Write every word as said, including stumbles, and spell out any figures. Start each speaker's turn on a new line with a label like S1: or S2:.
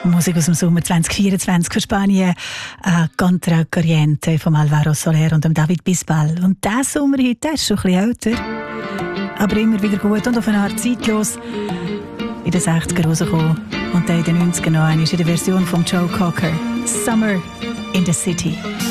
S1: Musik aus dem Sommer zwanzig vierundzwanzig für Spanien. Äh, Contra Corriente von Alvaro Soler und dem David Bisbal. Und dieser Sommerhit, der ist schon ein bisschen älter, aber immer wieder gut und auf eine Art zeitlos. In den sechziger rausgekommen und dann in den neunziger noch einmal in der Version von Joe Cocker. Summer in the City.